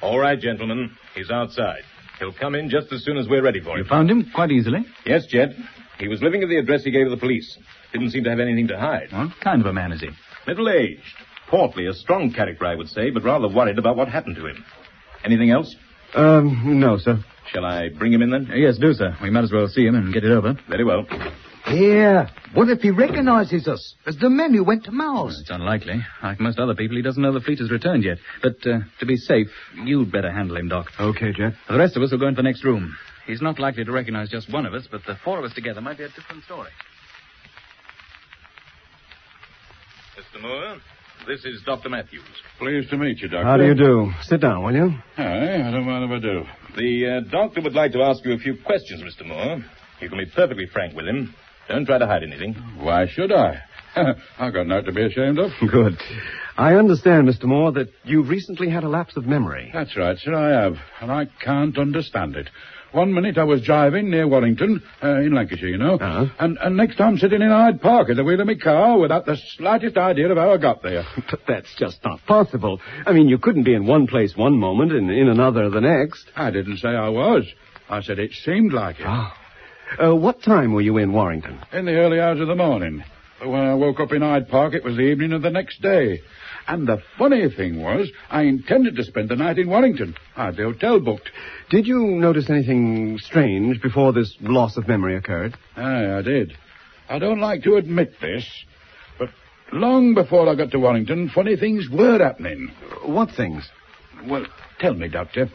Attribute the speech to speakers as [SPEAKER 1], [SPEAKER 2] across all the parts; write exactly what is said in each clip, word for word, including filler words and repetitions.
[SPEAKER 1] All right, gentlemen. He's outside. He'll come in just as soon as we're ready for him.
[SPEAKER 2] You found him quite easily?
[SPEAKER 1] Yes, Jed. He was living at the address he gave the police. Didn't seem to have anything to hide.
[SPEAKER 2] What kind of a man is he?
[SPEAKER 1] Middle-aged. Portly, a strong character, I would say, but rather worried about what happened to him. Anything else?
[SPEAKER 3] Um, no, sir.
[SPEAKER 1] Shall I bring him in, then?
[SPEAKER 2] Uh, yes, do, sir. We might as well see him and get it over.
[SPEAKER 1] Very well.
[SPEAKER 4] Here. What if he recognizes us as the men who went to Mouse?
[SPEAKER 2] Well, it's unlikely. Like most other people, he doesn't know the fleet has returned yet. But uh, to be safe, you'd better handle him, Doc.
[SPEAKER 3] Okay, Jed.
[SPEAKER 2] The rest of us will go into the next room. He's not likely to recognize just one of us, but the four of us together might be a different story.
[SPEAKER 1] Mister Moore, this is Doctor Matthews.
[SPEAKER 5] Pleased to meet you, Doctor.
[SPEAKER 3] How do you do? Sit down, will you?
[SPEAKER 5] Hi, I don't mind if I do.
[SPEAKER 1] The uh, doctor would like to ask you a few questions, Mister Moore. You can be perfectly frank with him. Don't try to hide anything.
[SPEAKER 5] Why should I? I've got nothing to be ashamed of.
[SPEAKER 3] Good. I understand, Mister Moore, that you've recently had a lapse of memory.
[SPEAKER 5] That's right, sir, I have. And I can't understand it. One minute I was driving near Warrington, uh, in Lancashire, you know.
[SPEAKER 3] Uh-huh.
[SPEAKER 5] And, and next I'm sitting in Hyde Park at the wheel of my car without the slightest idea of how I got there.
[SPEAKER 3] But that's just not possible. I mean, you couldn't be in one place one moment and in another the next.
[SPEAKER 5] I didn't say I was. I said it seemed like it.
[SPEAKER 3] Oh. Uh, what time were you in Warrington?
[SPEAKER 5] In the early hours of the morning. But when I woke up in Hyde Park, it was the evening of the next day. And the funny thing was, I intended to spend the night in Warrington. I had the hotel booked.
[SPEAKER 3] Did you notice anything strange before this loss of memory occurred?
[SPEAKER 5] Aye, I did. I don't like to admit this, but long before I got to Warrington, funny things were happening.
[SPEAKER 3] What things?
[SPEAKER 5] Well, tell me, Doctor,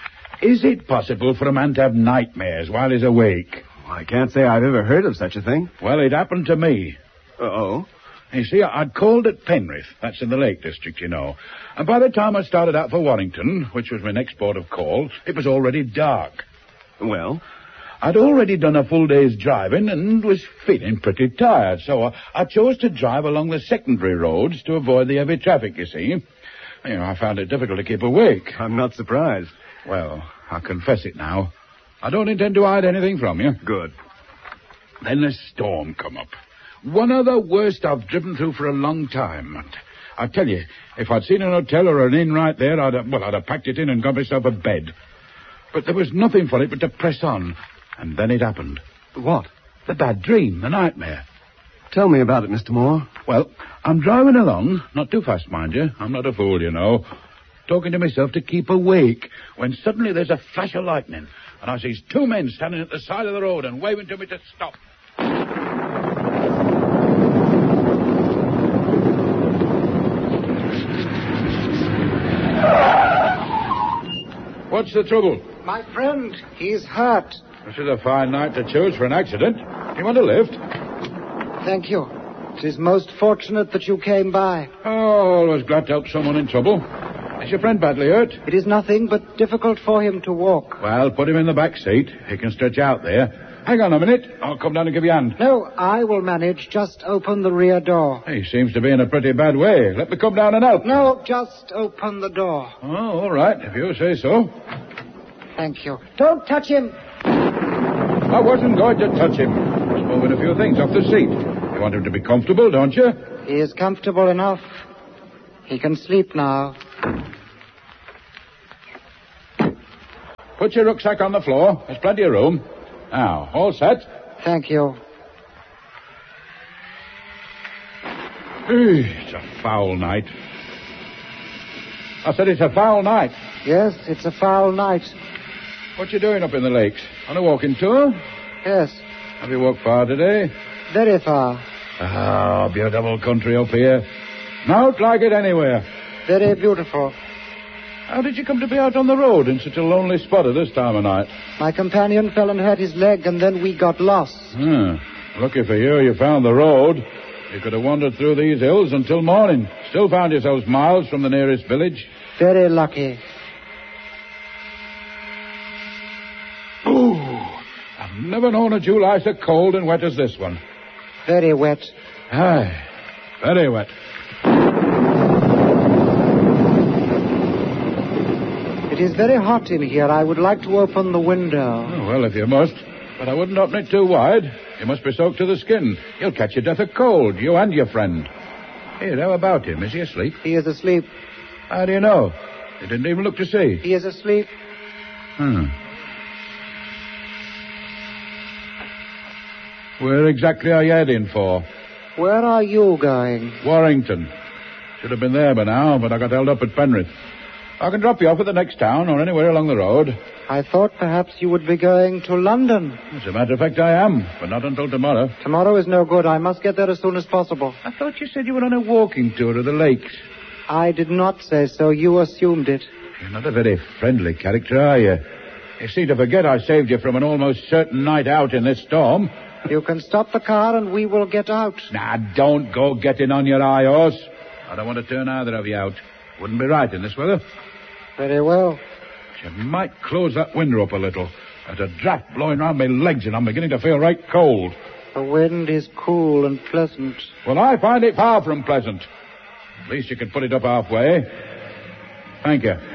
[SPEAKER 5] is it possible for a man to have nightmares while he's awake?
[SPEAKER 3] I can't say I've ever heard of such a thing.
[SPEAKER 5] Well, it happened to me.
[SPEAKER 3] Uh-oh.
[SPEAKER 5] You see, I'd called at Penrith. That's in the Lake District, you know. And by the time I started out for Warrington, which was my next port of call, it was already dark.
[SPEAKER 3] Well?
[SPEAKER 5] I'd already done a full day's driving and was feeling pretty tired, so I, I chose to drive along the secondary roads to avoid the heavy traffic, you see. You know, I found it difficult to keep awake.
[SPEAKER 3] I'm not surprised.
[SPEAKER 5] Well, I confess it now. I don't intend to hide anything from you.
[SPEAKER 3] Good.
[SPEAKER 5] Then a storm come up. One of the worst I've driven through for a long time. And I tell you, if I'd seen an hotel or an inn right there, I'd have, well, I'd have packed it in and got myself a bed. But there was nothing for it but to press on. And then it happened.
[SPEAKER 3] What?
[SPEAKER 5] The bad dream, the nightmare.
[SPEAKER 3] Tell me about it, Mister Moore.
[SPEAKER 5] Well, I'm driving along, not too fast, mind you. I'm not a fool, you know. Talking to myself to keep awake, when suddenly there's a flash of lightning, and I sees two men standing at the side of the road and waving to me to stop. What's the trouble?
[SPEAKER 4] My friend, he's hurt.
[SPEAKER 5] This is a fine night to choose for an accident. Do you want a lift?
[SPEAKER 4] Thank you. It is most fortunate that you came by.
[SPEAKER 5] Oh, always glad to help someone in trouble. Is your friend badly hurt?
[SPEAKER 4] It is nothing but difficult for him to walk.
[SPEAKER 5] Well, put him in the back seat. He can stretch out there. Hang on a minute. I'll come down and give you a hand.
[SPEAKER 4] No, I will manage. Just open the rear door.
[SPEAKER 5] He seems to be in a pretty bad way. Let me come down and help.
[SPEAKER 4] No, just open the door.
[SPEAKER 5] Oh, all right, if you say so.
[SPEAKER 4] Thank you. Don't touch him.
[SPEAKER 5] I wasn't going to touch him. Just moving a few things off the seat. You want him to be comfortable, don't you?
[SPEAKER 4] He is comfortable enough. He can sleep now.
[SPEAKER 5] Put your rucksack on the floor. There's plenty of room. Now, all set?
[SPEAKER 4] Thank you.
[SPEAKER 5] It's a foul night. I said it's a foul night.
[SPEAKER 4] Yes, it's a foul night.
[SPEAKER 5] What you doing up in the lakes? On a walking tour?
[SPEAKER 4] Yes,
[SPEAKER 5] Have you walked far today?
[SPEAKER 4] very far.
[SPEAKER 5] Ah, beautiful country up here. Not like it anywhere.
[SPEAKER 4] Very beautiful.
[SPEAKER 5] How did you come to be out on the road in such a lonely spot at this time of night?
[SPEAKER 4] My companion fell and hurt his leg, and then we got lost.
[SPEAKER 5] Hmm. Lucky for you, you found the road. You could have wandered through these hills until morning. Still found yourselves miles from the nearest village.
[SPEAKER 4] Very lucky.
[SPEAKER 5] Ooh, I've never known a July so cold and wet as this one.
[SPEAKER 4] Very wet.
[SPEAKER 5] Aye, very wet.
[SPEAKER 4] It is very hot in here. I would like to open the window.
[SPEAKER 5] Oh, well, if you must. But I wouldn't open it too wide. You must be soaked to the skin. You'll catch your death of cold, you and your friend. Here, how about him? Is he asleep?
[SPEAKER 4] He is asleep.
[SPEAKER 5] How do you know? He didn't even look to see.
[SPEAKER 6] He is asleep.
[SPEAKER 5] Hmm. Where exactly are you heading for?
[SPEAKER 6] Where are you going?
[SPEAKER 5] Warrington. Should have been there by now, but I got held up at Penrith. I can drop you off at the next town or anywhere along the road.
[SPEAKER 6] I thought perhaps you would be going to London.
[SPEAKER 5] As a matter of fact, I am, but not until tomorrow.
[SPEAKER 6] Tomorrow is no good. I must get there as soon as possible.
[SPEAKER 5] I thought you said you were on a walking tour of the lakes.
[SPEAKER 6] I did not say so. You assumed it.
[SPEAKER 5] You're not a very friendly character, are you? You seem to forget I saved you from an almost certain night out in this storm.
[SPEAKER 6] You can stop the car and we will get out.
[SPEAKER 5] Now, don't go getting on your high horse. I don't want to turn either of you out. Wouldn't be right in this weather.
[SPEAKER 6] Very well.
[SPEAKER 5] You might close that window up a little. There's a draft blowing round my legs and I'm beginning to feel right cold.
[SPEAKER 6] The wind is cool and pleasant.
[SPEAKER 5] Well, I find it far from pleasant. At least you can put it up halfway. Thank you.